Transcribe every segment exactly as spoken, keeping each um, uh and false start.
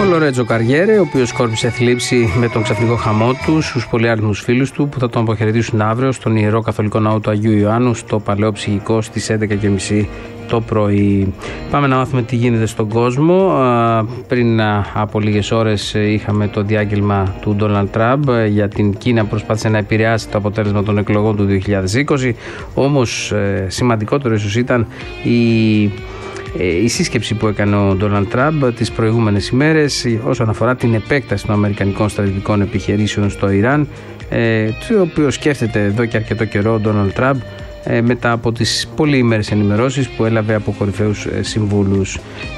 Ο Λορέτζο Καριέρε, ο οποίος σκόρπισε θλίψη με τον ξαφνικό χαμό του στους πολυάριθμους φίλους του που θα τον αποχαιρετήσουν αύριο στον Ιερό Καθολικό Ναό του Αγίου Ιωάννου στο Παλαιό Ψυχικό στις έντεκα και μισή το πρωί. Πάμε να μάθουμε τι γίνεται στον κόσμο. Πριν από λίγες ώρες είχαμε το διάγγελμα του Ντόναλντ Τραμπ για την Κίνα που προσπάθησε να επηρεάσει το αποτέλεσμα των εκλογών του δύο χιλιάδες είκοσι. Όμως σημαντικότερο ίσως ήταν η η σύσκεψη που έκανε ο Ντόναλντ Τραμπ τις προηγούμενες ημέρες όσον αφορά την επέκταση των αμερικανικών στρατιωτικών επιχειρήσεων στο Ιράν, το οποίο σκέφτεται εδώ και αρκετό καιρό ο Ντόναλντ Τραμπ μετά από τις πολυήμερες ενημερώσεις που έλαβε από κορυφαίους συμβούλους,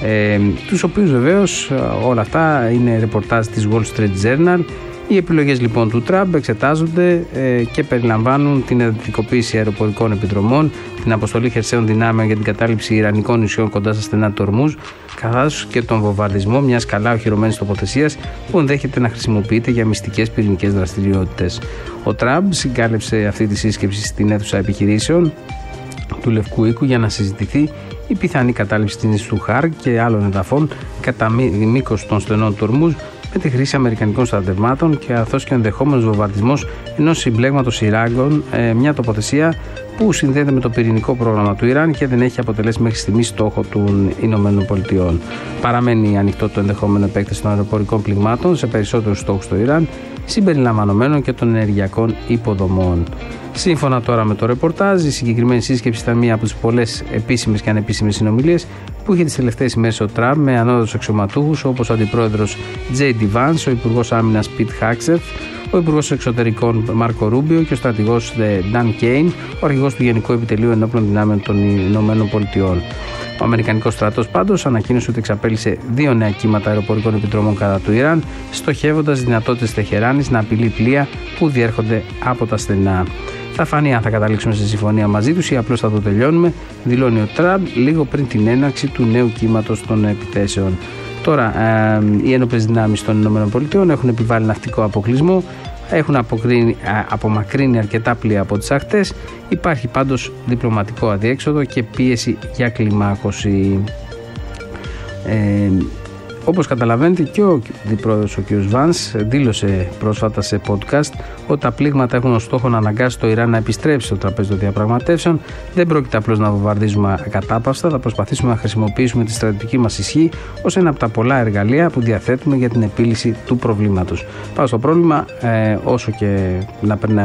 τους οποίους βεβαίως όλα αυτά είναι ρεπορτάζ της Wall Street Journal. Οι επιλογές λοιπόν του Τραμπ εξετάζονται ε, και περιλαμβάνουν την εντατικοποίηση αεροπορικών επιδρομών, την αποστολή χερσαίων δυνάμεων για την κατάληψη ιρανικών νησιών κοντά στα στενά του Ορμούζ, καθώς και τον βομβαρδισμό μιας καλά οχυρωμένης τοποθεσίας που ενδέχεται να χρησιμοποιείται για μυστικές πυρηνικές δραστηριότητες. Ο Τραμπ συγκάλεψε αυτή τη σύσκεψη στην αίθουσα επιχειρήσεων του Λευκού Οίκου για να συζητηθεί η πιθανή κατάληψη της νήσου Χάρ και άλλων εδαφών κατά μήκος των στενών του Ορμούζ με τη χρήση αμερικανικών στρατευμάτων, καθώς και ο ενδεχόμενος βομβαρδισμός ενός συμπλέγματος Ιράκων, ε, μια τοποθεσία που συνδέεται με το πυρηνικό πρόγραμμα του Ιράν και δεν έχει αποτελέσει μέχρι στιγμής στόχο των Ηνωμένων Πολιτειών. Παραμένει ανοιχτό το ενδεχόμενο επέκταση των αεροπορικών πληγμάτων σε περισσότερους στόχους στο Ιράν, συμπεριλαμβανομένων και των ενεργειακών υποδομών. Σύμφωνα τώρα με το ρεπορτάζ, η συγκεκριμένη σύσκεψη ήταν μία από τις πολλές επίσημες και ανεπίσημες συνομιλίες που είχε τις τελευταίες ημέρες ο Τραμπ με ανώτατους αξιωματούχους όπως ο αντιπρόεδρος τζέι ντι Vance, ο υπουργός άμυνας Πιτ Χέγκσετ, ο υπουργός εξωτερικών Μάρκο Ρούμπιο και ο στρατηγός Νταν Κέιν, ο αρχηγός του Γενικού Επιτελείου Ενόπλων Δυνάμεων των Ηνωμένων Πολιτειών. Ο Αμερικανικός στρατός πάντως ανακοίνωσε ότι εξαπέλυσε δύο νέα κύματα αεροπορικών επιδρομών κατά του Ιράν, στοχεύοντας δυνατότητες Τεχεράνης να απειλεί πλοία που διέρχονται από τα στενά. Θα φανεί αν θα καταλήξουμε σε συμφωνία μαζί τους ή απλώς θα το τελειώνουμε, δηλώνει ο Τραμπ λίγο πριν την έναρξη του νέου κύματος των επιθέσεων. Τώρα, ε, οι ένοπλες δυνάμεις των ΗΠΑ έχουν επιβάλει ναυτικό αποκλεισμό, έχουν απομακρύνει αρκετά πλοία από τις ακτές. Υπάρχει πάντως διπλωματικό αδιέξοδο και πίεση για κλιμάκωση. Ε, Όπως καταλαβαίνετε και ο αντιπρόεδρος ο κ. Vance δήλωσε πρόσφατα σε podcast ότι τα πλήγματα έχουν ως στόχο να αναγκάσει το Ιράν να επιστρέψει στο τραπέζι των διαπραγματεύσεων. Δεν πρόκειται απλώς να βομβαρδίζουμε ακατάπαυστα, θα προσπαθήσουμε να χρησιμοποιήσουμε τη στρατιωτική μας ισχύ ως ένα από τα πολλά εργαλεία που διαθέτουμε για την επίλυση του προβλήματος. Πάω στο πρόβλημα, ε, όσο και να περνάει